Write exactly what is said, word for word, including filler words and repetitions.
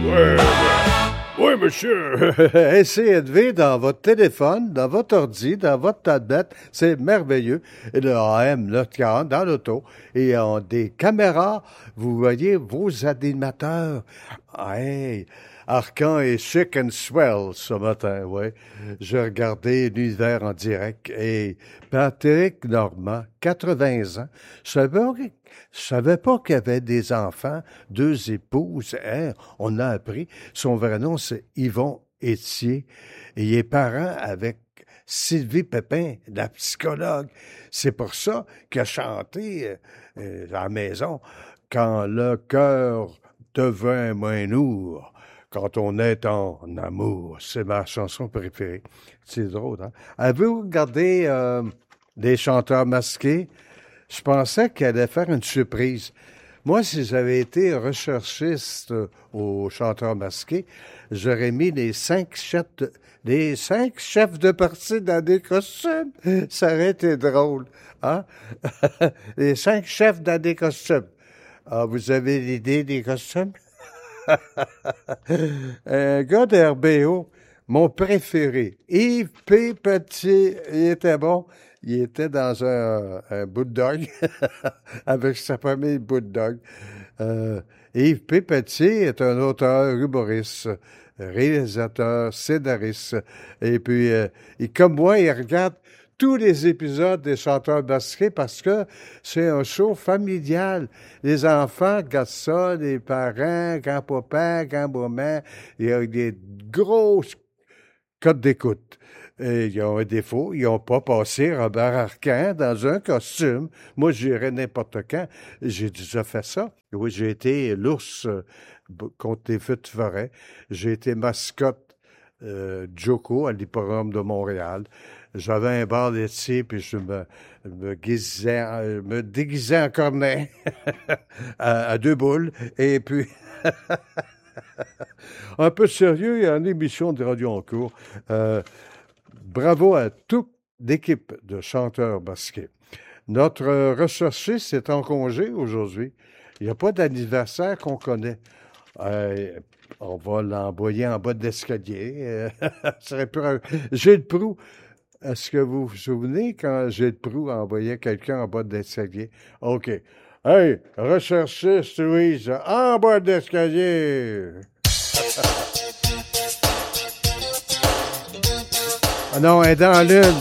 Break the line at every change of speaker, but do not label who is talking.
Ouais, oui, monsieur. Essayez dans votre téléphone, dans votre ordi, dans votre tablette. C'est merveilleux. Et le A M neuf cent quarante dans l'auto. Et en des caméras, vous voyez vos animateurs. Hey, Arcan et Chic and Swell ce matin, oui. J'ai regardé l'univers en direct. Et Patrick Normand, quatre-vingts ans, je savais, je savais pas qu'il y avait des enfants, deux épouses. Hein? On a appris. Son vrai nom, c'est Yvon Étier. Et il est parent avec Sylvie Pépin, la psychologue. C'est pour ça qu'il a chanté euh, à la maison « Quand le cœur devint moins lourd ». Quand on est en amour, c'est ma chanson préférée. C'est drôle, hein? Avez-vous regardé euh, des chanteurs masqués? Je pensais qu'elle allait faire une surprise. Moi, si j'avais été recherchiste aux chanteurs masqués, j'aurais mis les cinq chefs de, les cinq chefs de partie dans des costumes. Ça aurait été drôle, hein? Les cinq chefs dans des costumes. Ah, vous avez l'idée des costumes? Un gars d'R B O, mon préféré, Yves P. Petit, il était bon. Il était dans un, un bulldog, avec sa famille bulldog. Euh, Yves P. Petit est un auteur, humoriste, réalisateur, scénariste. Et puis, euh, et comme moi, il regarde tous les épisodes des chanteurs masqués parce que c'est un show familial. Les enfants regardent ça, les parents, grand-papa, grand-maman, il y a des grosses codes d'écoute. Et ils ont un défaut, ils n'ont pas passé Robert Arcan dans un costume. Moi, j'irais n'importe quand. J'ai déjà fait ça. Oui, j'ai été l'ours euh, contre les feux de forêt. J'ai été mascotte euh, Joko à l'hippodrome de Montréal. J'avais un bar laitier, puis je me, me, guisais, me déguisais en cornet à, à deux boules. Et puis, un peu sérieux, il y a une émission de radio en cours. Euh, bravo à toute l'équipe de chanteurs masqués. Notre recherchiste est en congé aujourd'hui. Il n'y a pas d'anniversaire qu'on connaît. Euh, on va l'envoyer en bas de l'escalier. Gilles Proulx. Est-ce que vous vous souvenez quand Gilles Proulx envoyait quelqu'un en bas de l'escalier? OK. Hey, recherchiste Louise, en bas de l'escalier! Ah non, elle est dans l'une.